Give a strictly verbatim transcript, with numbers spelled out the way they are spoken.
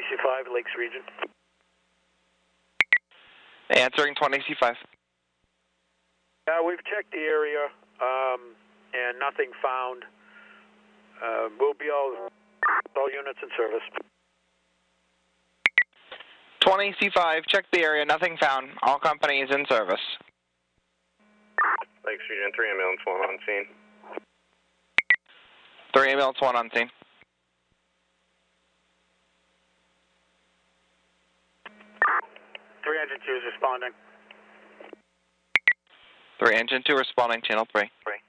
C five, Lakes Region. Answering twenty C five. Uh, we've checked the area, um, and nothing found. Uh, we'll be all, all units in service. twenty C five, check the area, nothing found. All companies in service. Lakes Region, three ambulance, one on scene. three ambulance, one on scene. three engine two is responding. three engine two responding, channel three.